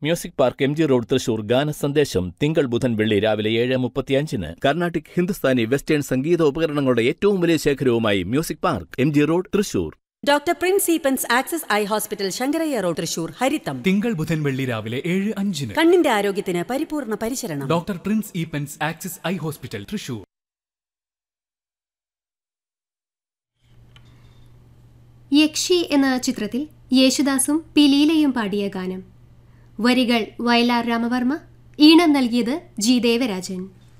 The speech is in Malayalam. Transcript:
Music park MG road Thrissur ഗാന സന്ദേശം തിങ്കൾ ബുധൻ വെള്ളി രാവിലെ 7:35 കർണാട്ടിക് ഹിന്ദുസ്ഥാനി വെസ്റ്റേൺ സംഗീത ഉപകരണങ്ങളുടെ ഏറ്റവും വലിയ ശേഖരവുമായി music park MG road Thrissur. Doctor Prince Eappen's access eye hospital Sankaraiah road Thrissur ഹരിതം തിങ്കൾ ബുധൻ വെള്ളി രാവിലെ 7:05 കണ്ണിന്റെ ആരോഗ്യത്തിന് പരിപൂർണ പരിചരണം. Doctor Prince Eappen's access eye hospital Thrissur. യക്ഷി എന്ന ചിത്രത്തിൽ യേശുദാസും പി ലീലയും പാടിയ ഗാനം. വരികൾ വയലാർ രാമവർമ്മ, ഈണം നൽകിയത് ജി ദേവരാജൻ.